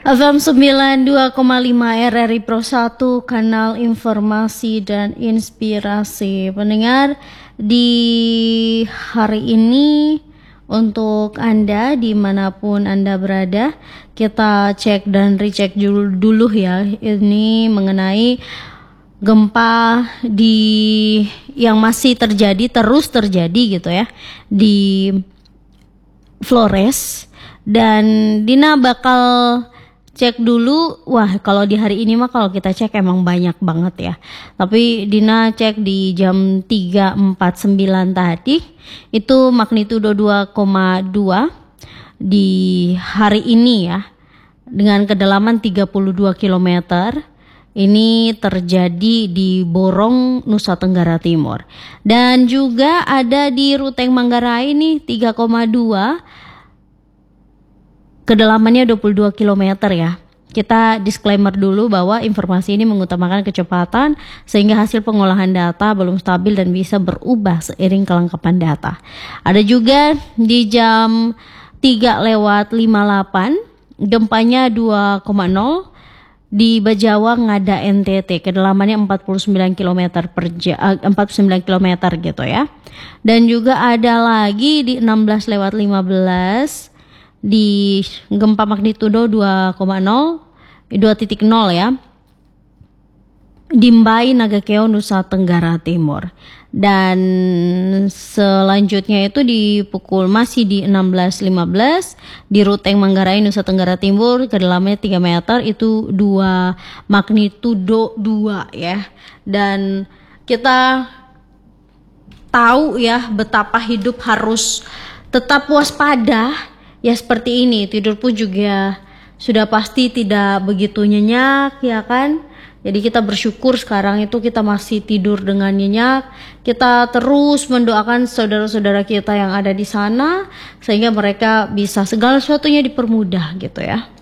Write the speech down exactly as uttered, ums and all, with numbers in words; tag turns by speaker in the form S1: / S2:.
S1: F M sembilan puluh dua koma lima R R I Pro satu, kanal informasi dan inspirasi. Pendengar, di hari ini untuk Anda dimanapun Anda berada, kita cek dan recheck dulu, dulu ya, ini mengenai gempa di yang masih terjadi, terus terjadi gitu ya, di Flores. Dan Dina bakal cek dulu. Wah, kalau di hari ini mah kalau kita cek emang banyak banget ya. Tapi Dina cek di jam tiga empat puluh sembilan tadi, itu magnitudo dua koma dua di hari ini ya, dengan kedalaman tiga puluh dua kilometer. Ini terjadi di Borong, Nusa Tenggara Timur. Dan juga ada di Ruteng Manggarai nih tiga koma dua, kedalamannya dua puluh dua kilometer ya. Kita disclaimer dulu bahwa informasi ini mengutamakan kecepatan sehingga hasil pengolahan data belum stabil dan bisa berubah seiring kelengkapan data. Ada juga di jam tiga lewat lima puluh delapan, gempanya dua koma nol di Bajawa Ngada N T T, kedalamannya empat puluh sembilan kilometer per jam, empat puluh sembilan kilometer gitu ya. Dan juga ada lagi di enam belas lewat lima belas di gempa magnitudo dua koma nol, dua titik nol ya, di Mbai, Nagakeo, Nusa Tenggara Timur. Dan selanjutnya itu di pukul masih di enam belas lima belas di Ruteng Manggarai, Nusa Tenggara Timur, kedalamannya tiga meter, itu dua magnitudo dua ya. Dan kita tahu ya betapa hidup harus tetap waspada ya, seperti ini. Tidur pun juga sudah pasti tidak begitu nyenyak ya kan. Jadi kita bersyukur sekarang itu kita masih tidur dengan nyenyak. Kita terus mendoakan saudara-saudara kita yang ada di sana sehingga mereka bisa segala sesuatunya dipermudah gitu ya.